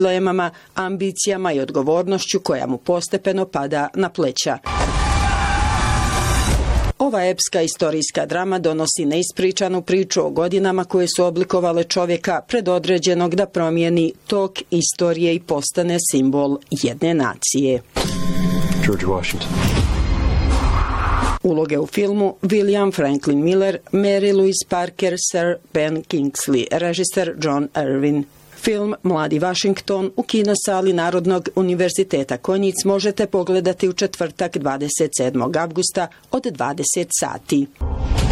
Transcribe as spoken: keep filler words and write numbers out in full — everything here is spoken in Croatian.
dilemama, ambicijama i odgovornošću koja mu postepeno pada na pleća. Ova epska istorijska drama donosi neispričanu priču o godinama koje su oblikovale čovjeka predodređenog da promijeni tok istorije i postane simbol jedne nacije. George Washington. Uloge u filmu: William Franklin Miller, Mary Louise Parker, Sir Ben Kingsley, režiser John Irvin. Film Mladi Washington u kinosali Narodnog univerziteta Konjic možete pogledati u četvrtak dvadeset sedmog avgusta od dvadeset sati.